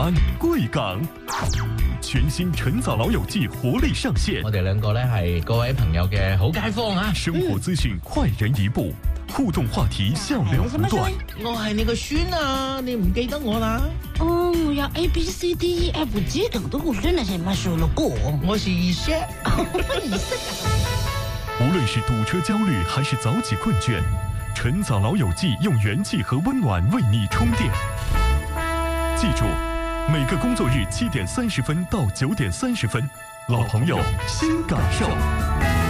安贵港。全新晨早老友記活力上線， 我哋兩個咧係各位朋友嘅好街坊啊！ 生活資訊快人一步，互動話題笑料不斷。 我係你個孫啊，你唔記得我啦？ 哦，我要 ABCDEFG 等的我真的是乜數了過。 我是二姐。 無論是堵車焦慮還是早起困倦，晨早老友記用元氣和溫暖為你充電。記住，每個工作日7點30分到9點30分，老朋友新感受。